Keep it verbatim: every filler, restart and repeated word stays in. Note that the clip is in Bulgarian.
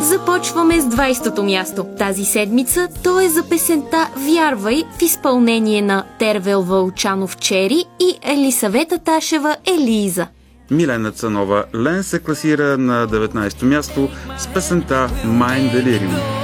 Започваме с двайсетото място. Тази седмица то е за песента «Вярвай» в изпълнение на Тервел Вълчанов Чери и Елисавета Ташева Елиза. Милена Цанова Лен се класира на деветнайсето място с песента «Mein Delirium».